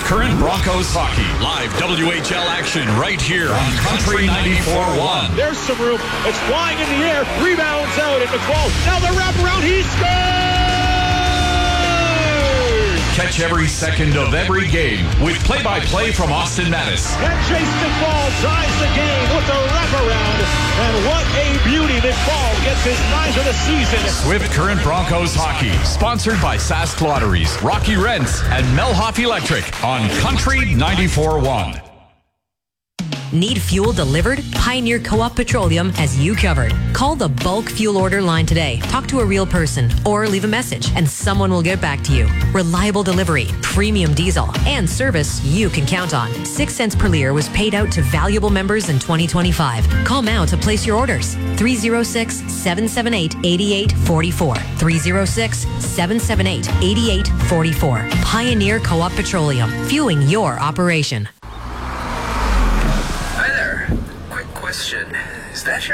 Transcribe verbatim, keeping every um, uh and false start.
Current Broncos hockey. Live W H L action right here on Country ninety-four point one. There's some room. It's flying in the air. Rebounds out at McFall. Now the wraparound. He scores! Catch every second of every game with play-by-play from Austin Mattis. And Chase McFall ties the game with the wraparound. And what a beauty. McFall gets his ninth of the season. Swift Current Broncos hockey. Sponsored by Sask Lotteries, Rocky Rents, and Melhoff Electric on Country ninety-four point one. Need fuel delivered? Pioneer Co-op Petroleum has you covered. Call the bulk fuel order line today. Talk to a real person or leave a message and someone will get back to you. Reliable delivery, premium diesel, and service you can count on. Six cents per liter was paid out to valuable members in twenty twenty-five. Call now to place your orders. three oh six, seven seven eight, eight eight four four. three oh six, seven seven eight, eight eight four four. Pioneer Co-op Petroleum. Fueling your operation. Question. Is that your